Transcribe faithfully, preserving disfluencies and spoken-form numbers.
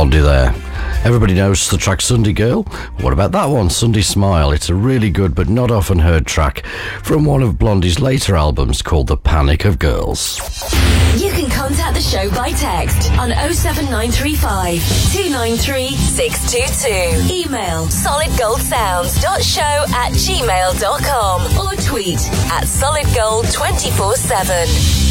Blondie there. Everybody knows the track Sunday Girl. What about that one, Sunday Smile? It's a really good but not often heard track from one of Blondie's later albums called The Panic of Girls. You can contact the show by text on oh seven nine three five, two nine three, six two two. Email solidgoldsounds dot show at gmail dot com or tweet at solidgold two four seven.